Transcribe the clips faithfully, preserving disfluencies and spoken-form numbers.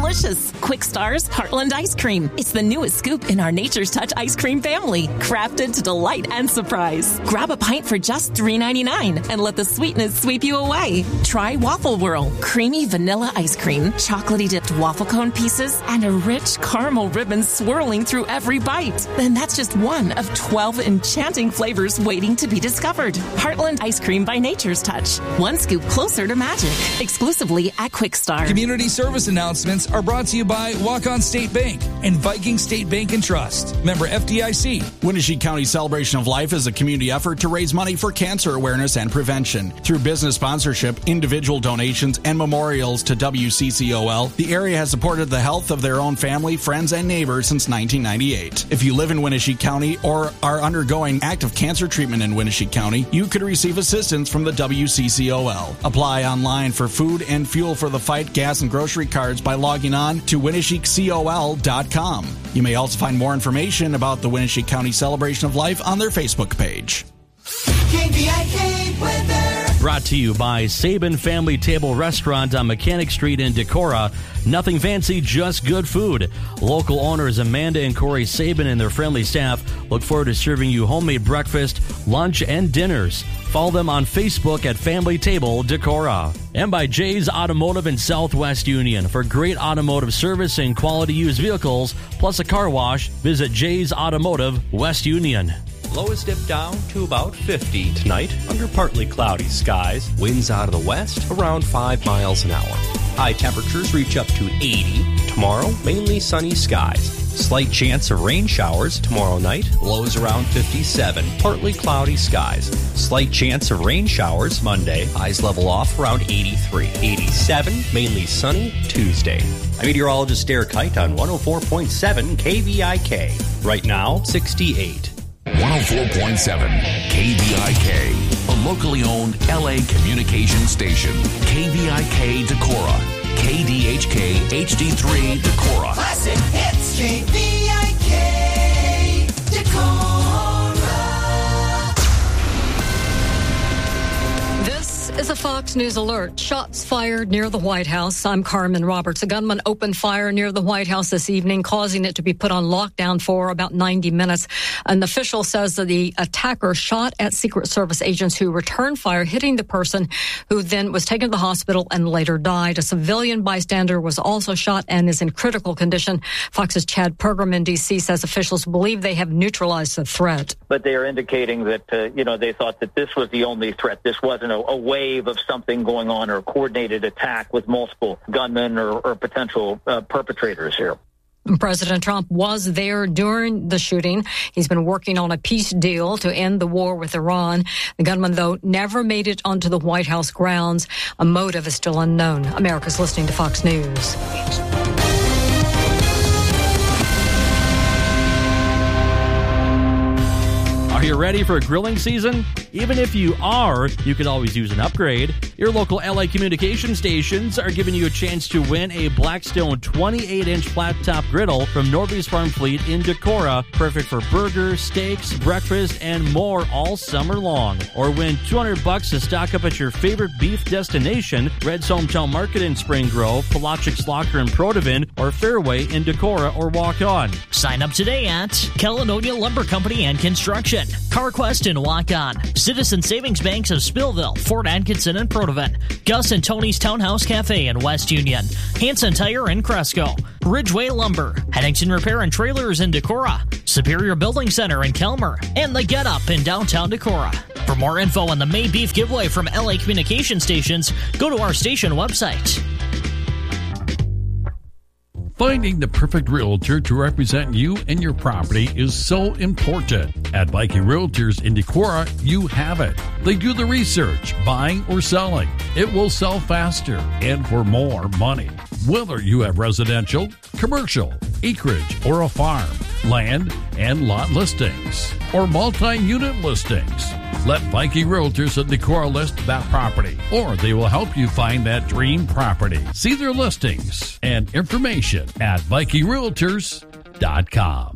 delicious. Quick Star's Heartland Ice Cream. It's the newest scoop in our Nature's Touch ice cream family, crafted to delight and surprise. Grab a pint for just three ninety-nine and let the sweetness sweep you away. Try Waffle Whirl, creamy vanilla ice cream, chocolatey dipped waffle cone pieces, and a rich caramel ribbon swirling through every bite. And that's just one of twelve enchanting flavors waiting to be discovered. Heartland Ice Cream by Nature's Touch. One scoop closer to magic. Exclusively at Quick Star. Community service announcements are brought to you by Walk-On State Bank and Viking State Bank and Trust. Member F D I C. Winnebago County Celebration of Life is a community effort to raise money for cancer awareness and prevention. Through business sponsorship, individual donations, and memorials to W C C O L, the area has supported the health of their own family, friends, and neighbors since nineteen ninety-eight. If you live in Winnebago County or are undergoing active cancer treatment in Winnebago County, you could receive assistance from the W C C O L. Apply online for food and fuel for the fight, gas, and grocery cards by logging on to Winnebago C O L dot com. You may also find more information about the Winnebago County Celebration of Life on their Facebook page. K V I K weather. Brought to you by Sabin Family Table Restaurant on Mechanic Street in Decorah. Nothing fancy, just good food. Local owners Amanda and Corey Sabin and their friendly staff look forward to serving you homemade breakfast, lunch, and dinners. Follow them on Facebook at Family Table Decorah. And by Jay's Automotive in Southwest Union. For great automotive service and quality used vehicles, plus a car wash, visit Jay's Automotive West Union. Lows dip down to about fifty tonight under partly cloudy skies. Winds out of the west around five miles an hour. High temperatures reach up to eighty. Tomorrow, mainly sunny skies. Slight chance of rain showers tomorrow night. Lows around fifty-seven. Partly cloudy skies. Slight chance of rain showers Monday. Highs level off around eighty-three. eighty-seven. Mainly sunny Tuesday. I'm meteorologist Derek Height on one oh four point seven K V I K. Right now, sixty-eight. one oh four point seven K V I K, a locally owned L A communication station. K V I K Decorah, K D H K H D three Decorah. Classic hits. K V I K Decorah. This is a Fox News alert. Shots fired near the White House. I'm Carmen Roberts. A gunman opened fire near the White House this evening, causing it to be put on lockdown for about ninety minutes. An official says that the attacker shot at Secret Service agents who returned fire, hitting the person who then was taken to the hospital and later died. A civilian bystander was also shot and is in critical condition. Fox's Chad Pergram in D C says officials believe they have neutralized the threat. But they are indicating that, uh, you know, they thought that this was the only threat. This wasn't a, a wave of something going on or a coordinated attack with multiple gunmen or, or potential uh, perpetrators here. President Trump was there during the shooting. He's been working on a peace deal to end the war with Iran. The gunman, though, never made it onto the White House grounds. A motive is still unknown. America's listening to Fox News. Are you ready for grilling season? Even if you are, you could always use an upgrade. Your local L A communication stations are giving you a chance to win a Blackstone twenty-eight inch flat-top griddle from Norby's Farm Fleet in Decorah. Perfect for burgers, steaks, breakfast, and more all summer long. Or win two hundred bucks to stock up at your favorite beef destination, Red's Hometown Market in Spring Grove, Polaczek's Locker in Protivin, or Fairway in Decorah or Walk On. Sign up today at Caledonia Lumber Company and Construction, CarQuest and Walk On, Citizen Savings Banks of Spillville, Fort Atkinson and Protivin, Gus and Tony's Townhouse Cafe in West Union, Hanson Tire in Cresco, Ridgeway Lumber, Henningsen Repair and Trailers in Decorah, Superior Building Center in Kelmer, and The Get Up in downtown Decorah. For more info on the May Beef giveaway from L A Communication Stations, go to our station website. Finding the perfect realtor to represent you and your property is so important. At Viking Realtors in Decorah, you have it. They do the research, buying or selling. It will sell faster and for more money. Whether you have residential, commercial, acreage, or a farm, land and lot listings, or multi-unit listings, let Viking Realtors at Decorah list that property, or they will help you find that dream property. See their listings and information at Viking Realtors dot com.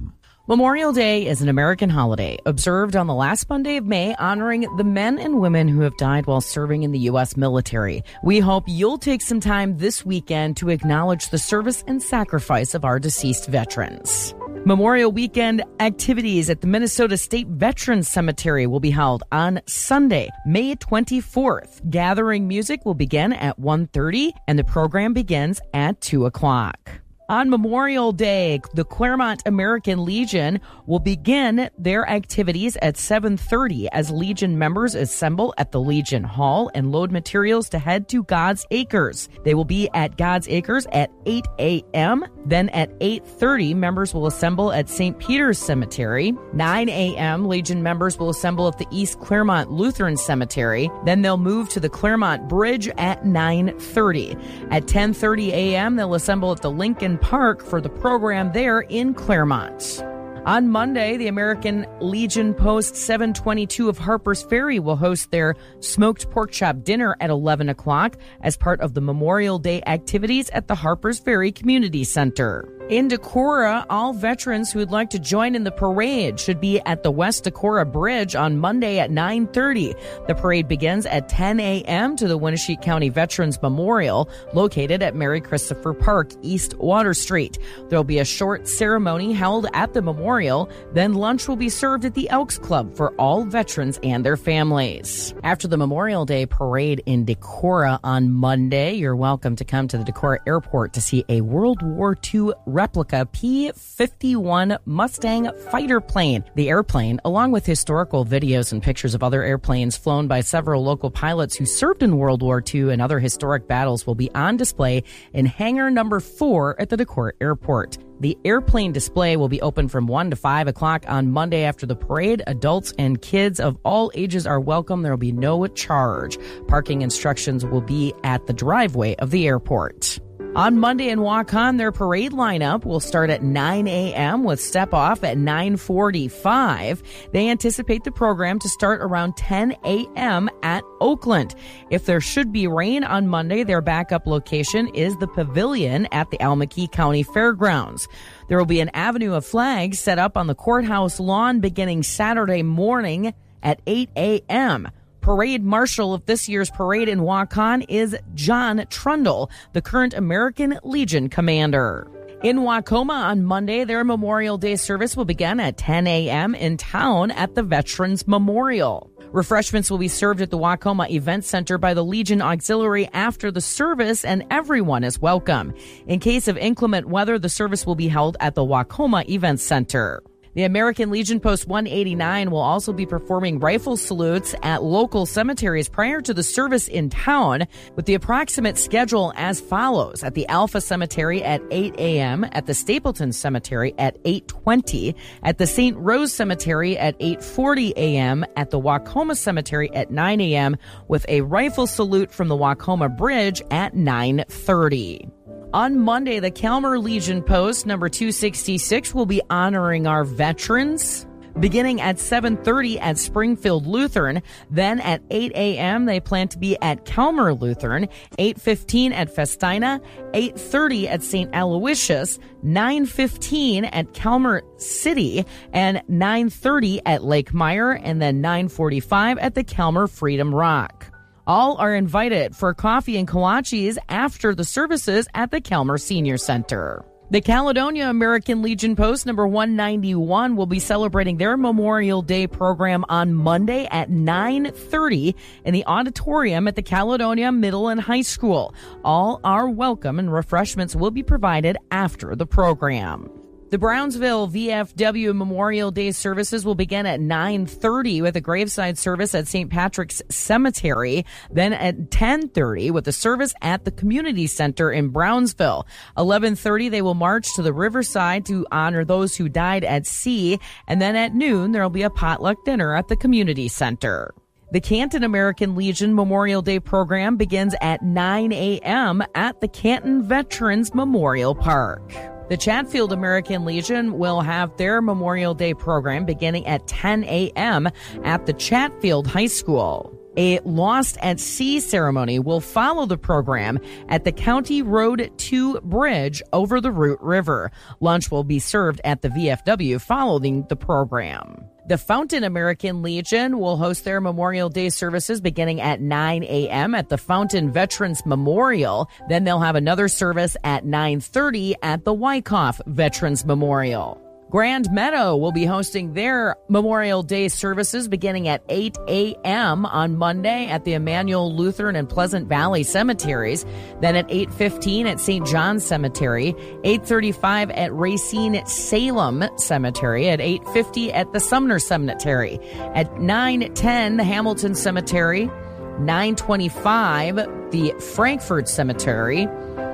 Memorial Day is an American holiday observed on the last Monday of May, honoring the men and women who have died while serving in the U S military. We hope you'll take some time this weekend to acknowledge the service and sacrifice of our deceased veterans. Memorial Weekend activities at the Minnesota State Veterans Cemetery will be held on Sunday, May twenty-fourth. Gathering music will begin at one thirty, and the program begins at two o'clock. On Memorial Day, the Claremont American Legion will begin their activities at seven thirty as Legion members assemble at the Legion Hall and load materials to head to God's Acres. They will be at God's Acres at eight a.m. Then at eight thirty, members will assemble at Saint Peter's Cemetery. nine a.m., Legion members will assemble at the East Claremont Lutheran Cemetery. Then they'll move to the Claremont Bridge at nine thirty. At ten thirty a.m., they'll assemble at the Lincoln Park for the program there in Claremont. On Monday, the American Legion Post seven twenty-two of Harpers Ferry will host their smoked pork chop dinner at eleven o'clock as part of the Memorial Day activities at the Harpers Ferry Community Center. In Decorah, all veterans who would like to join in the parade should be at the West Decorah Bridge on Monday at nine thirty. The parade begins at ten a.m. to the Winneshiek County Veterans Memorial, located at Mary Christopher Park, East Water Street. There will be a short ceremony held at the memorial. Then lunch will be served at the Elks Club for all veterans and their families. After the Memorial Day parade in Decorah on Monday, you're welcome to come to the Decorah Airport to see a World War Two replica P fifty-one Mustang fighter plane. The airplane, along with historical videos and pictures of other airplanes flown by several local pilots who served in World War Two and other historic battles, will be on display in hangar number four at the Decorah Airport. The airplane display will be open from one to five o'clock on Monday after the parade. Adults and kids of all ages are welcome. There will be no charge. Parking instructions will be at the driveway of the airport. On Monday in Waukon, their parade lineup will start at nine a.m. with step off at nine forty-five. They anticipate the program to start around ten a.m. at Oakland. If there should be rain on Monday, their backup location is the pavilion at the Almaquee County Fairgrounds. There will be an avenue of flags set up on the courthouse lawn beginning Saturday morning at eight a.m. Parade marshal of this year's parade in Waukon is John Trundle, the current American Legion commander. In Waukoma on Monday, their Memorial Day service will begin at ten a.m. in town at the Veterans Memorial. Refreshments will be served at the Waukoma Event Center by the Legion Auxiliary after the service, and everyone is welcome. In case of inclement weather, the service will be held at the Waukoma Event Center. The American Legion Post one eighty-nine will also be performing rifle salutes at local cemeteries prior to the service in town, with the approximate schedule as follows. At the Alpha Cemetery at eight a.m., at the Stapleton Cemetery at eight twenty, at the Saint Rose Cemetery at eight forty a.m., at the Waukoma Cemetery at nine a.m., with a rifle salute from the Waukoma Bridge at nine thirty. On Monday, the Calmer Legion Post number two sixty-six will be honoring our veterans. Beginning at seven thirty at Springfield Lutheran, then at eight a.m. they plan to be at Calmer Lutheran, eight fifteen at Festina, eight thirty at Saint Aloysius, nine fifteen at Calmer City, and nine thirty at Lake Meyer, and then nine forty-five at the Calmer Freedom Rock. All are invited for coffee and kolaches after the services at the Calmer Senior Center. The Caledonia American Legion Post number one ninety-one will be celebrating their Memorial Day program on Monday at nine thirty in the auditorium at the Caledonia Middle and High School. All are welcome, and refreshments will be provided after the program. The Brownsville V F W Memorial Day services will begin at nine thirty with a graveside service at Saint Patrick's Cemetery, then at ten thirty with a service at the Community Center in Brownsville. eleven thirty they will march to the Riverside to honor those who died at sea, and then at noon there will be a potluck dinner at the Community Center. The Canton American Legion Memorial Day program begins at nine a.m. at the Canton Veterans Memorial Park. The Chatfield American Legion will have their Memorial Day program beginning at ten a.m. at the Chatfield High School. A Lost at Sea ceremony will follow the program at the County Road two bridge over the Root River. Lunch will be served at the V F W following the program. The Fountain American Legion will host their Memorial Day services beginning at nine a.m. at the Fountain Veterans Memorial. Then they'll have another service at nine thirty at the Wyckoff Veterans Memorial. Grand Meadow will be hosting their Memorial Day services beginning at eight a.m. on Monday at the Emmanuel Lutheran and Pleasant Valley Cemeteries. Then at eight fifteen at Saint John's Cemetery, eight thirty-five at Racine Salem Cemetery, at eight fifty at the Sumner Cemetery, at nine ten the Hamilton Cemetery, nine twenty-five the Frankfurt Cemetery,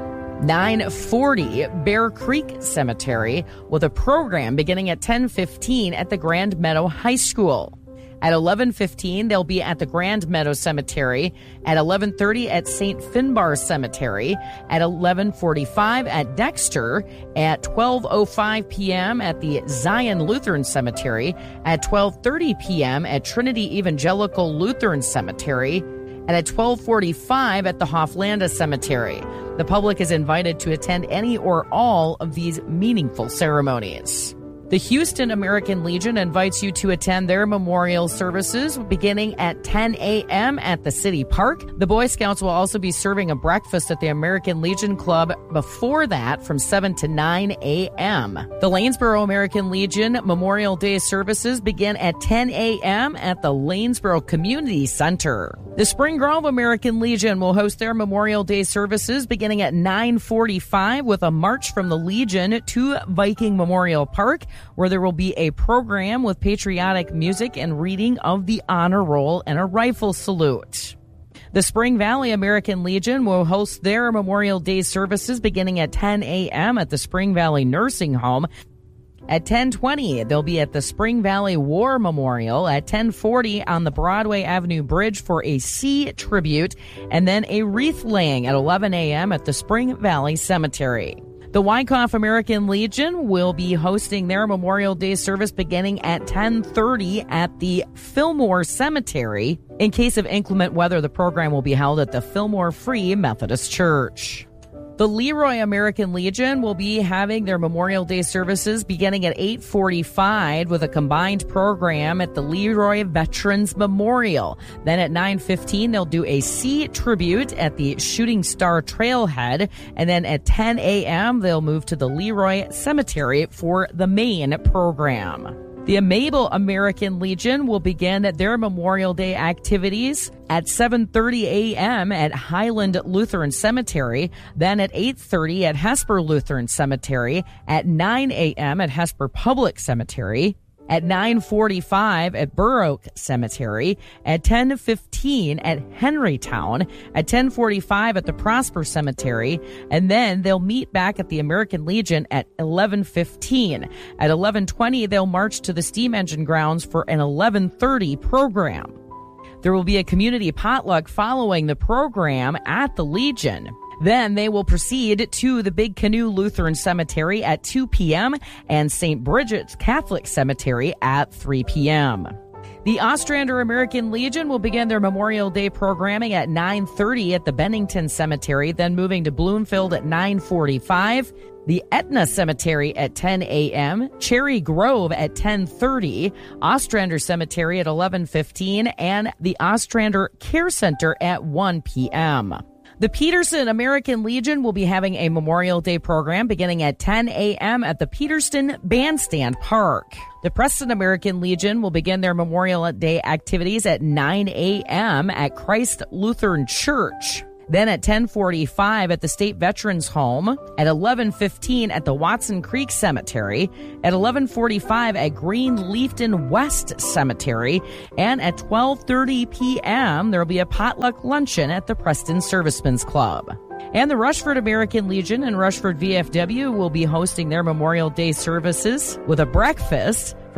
nine forty Bear Creek Cemetery, with a program beginning at ten fifteen at the Grand Meadow High School. At eleven fifteen, they'll be at the Grand Meadow Cemetery. At eleven thirty at Saint Finbar Cemetery. At eleven forty-five at Dexter. At twelve oh five p.m. at the Zion Lutheran Cemetery. At twelve thirty p.m. at Trinity Evangelical Lutheran Cemetery. And at twelve forty-five at the Hoflanda Cemetery. The public is invited to attend any or all of these meaningful ceremonies. The Houston American Legion invites you to attend their memorial services beginning at ten a.m. at the City Park. The Boy Scouts will also be serving a breakfast at the American Legion Club before that from seven to nine a.m. The Lanesboro American Legion Memorial Day services begin at ten a.m. at the Lanesboro Community Center. The Spring Grove American Legion will host their Memorial Day services beginning at nine forty-five with a march from the Legion to Viking Memorial Park, where there will be a program with patriotic music and reading of the honor roll and a rifle salute. The Spring Valley American Legion will host their Memorial Day services beginning at ten a.m. at the Spring Valley Nursing Home. At ten twenty, they'll be at the Spring Valley War Memorial. At ten forty on the Broadway Avenue Bridge for a sea tribute, and then a wreath laying at eleven a.m. at the Spring Valley Cemetery. The Wyckoff American Legion will be hosting their Memorial Day service beginning at ten thirty at the Fillmore Cemetery. In case of inclement weather, the program will be held at the Fillmore Free Methodist Church. The Leroy American Legion will be having their Memorial Day services beginning at eight forty-five with a combined program at the Leroy Veterans Memorial. Then at nine fifteen, they'll do a sea tribute at the Shooting Star Trailhead. And then at ten a.m., they'll move to the Leroy Cemetery for the main program. The Mabel American Legion will begin their Memorial Day activities at seven thirty a.m. at Highland Lutheran Cemetery, then at eight thirty at Hesper Lutheran Cemetery, at nine a.m. at Hesper Public Cemetery, at nine forty-five at Burr Oak Cemetery, at ten fifteen at Henrytown, at ten forty-five at the Prosper Cemetery, and then they'll meet back at the American Legion at eleven fifteen. At eleven twenty, they'll march to the steam engine grounds for an eleven thirty program. There will be a community potluck following the program at the Legion. Then they will proceed to the Big Canoe Lutheran Cemetery at two p.m. and Saint Bridget's Catholic Cemetery at three p.m. The Ostrander American Legion will begin their Memorial Day programming at nine thirty at the Bennington Cemetery, then moving to Bloomfield at nine forty-five. The Etna Cemetery at ten a.m., Cherry Grove at ten thirty, Ostrander Cemetery at eleven fifteen, and the Ostrander Care Center at one p.m. The Peterson American Legion will be having a Memorial Day program beginning at ten a.m. at the Peterson Bandstand Park. The Preston American Legion will begin their Memorial Day activities at nine a.m. at Christ Lutheran Church. Then at ten forty-five at the State Veterans Home, at eleven fifteen at the Watson Creek Cemetery, at eleven forty-five at Green Leafton West Cemetery, and at twelve thirty p.m. there will be a potluck luncheon at the Preston Servicemen's Club. And the Rushford American Legion and Rushford V F W will be hosting their Memorial Day services with a breakfast from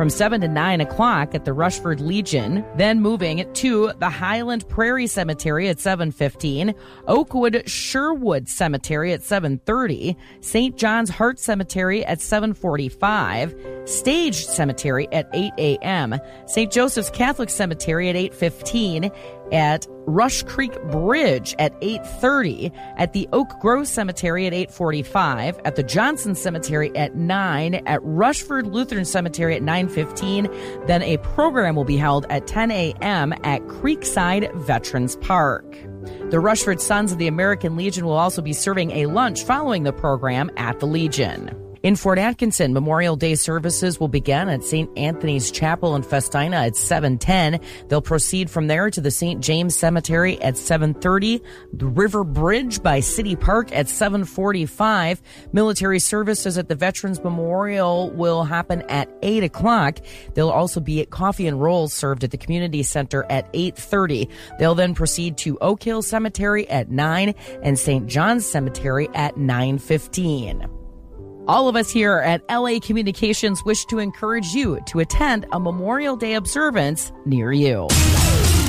from seven to nine o'clock at the Rushford Legion. Then moving to the Highland Prairie Cemetery at seven fifteen, Oakwood Sherwood Cemetery at seven thirty, Saint John's Heart Cemetery at seven forty-five, Stage Cemetery at eight a.m., Saint Joseph's Catholic Cemetery at eight fifteen, at Rush Creek Bridge at eight thirty, at the Oak Grove Cemetery at eight forty-five, at the Johnson Cemetery at nine, at Rushford Lutheran Cemetery at nine fifteen. Then a program will be held at ten a.m. at Creekside Veterans Park. The Rushford Sons of the American Legion will also be serving a lunch following the program at the Legion. In Fort Atkinson, Memorial Day services will begin at Saint Anthony's Chapel in Festina at seven ten. They'll proceed from there to the Saint James Cemetery at seven thirty, the River Bridge by City Park at seven forty-five. Military services at the Veterans Memorial will happen at eight o'clock. There'll also be coffee and rolls served at the Community Center at eight thirty. They'll then proceed to Oak Hill Cemetery at nine and Saint John's Cemetery at nine fifteen. All of us here at L A Communications wish to encourage you to attend a Memorial Day observance near you.